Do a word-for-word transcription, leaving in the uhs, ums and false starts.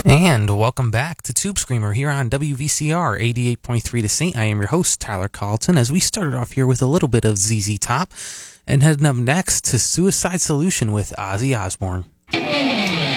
And welcome back to Tube Screamer here on W V C R eighty-eight point three The Saint. I am your host, Tyler Carlton, as we started off here with a little bit of Z Z Top and heading up next to Suicide Solution with Ozzy Osbourne.